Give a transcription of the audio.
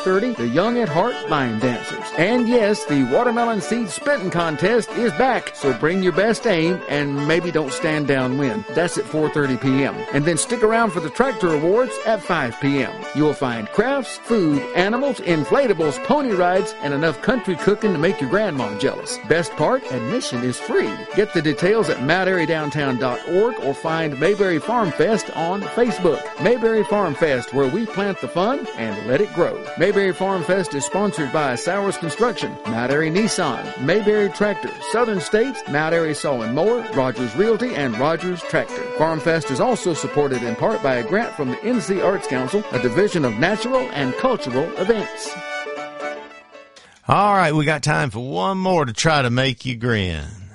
5:30, the Young at Heart Line Dancers. And yes, the Watermelon Seed Spitting Contest is back, so bring your best aim and maybe don't stand downwind. That's at 4:30 p.m. And then stick around for the Tractor Awards at 5 p.m. You'll find crafts, food, animals, inflatables, pony rides, and enough country cooking to make your grandma jealous. Best part, admission is free. Get the details at MountAiryDowntown.org or find Mayberry Farm Fest on Facebook. Mayberry Farm Fest, where we plant the fun and let it grow. Mayberry Farm Fest is sponsored by Sowers Construction, Mount Airy Nissan, Mayberry Tractor, Southern States, Mount Airy Saw and Mower, Rogers Realty, and Rogers Tractor. Farm Fest is also supported in part by a grant from the NC Arts Council, a division of natural and cultural events. All right, we got time for one more to try to make you grin.